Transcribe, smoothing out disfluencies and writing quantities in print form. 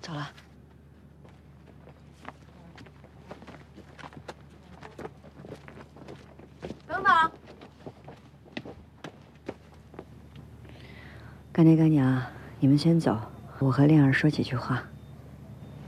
走了。 等等， 干爹干娘，你们先走，我和令儿说几句话。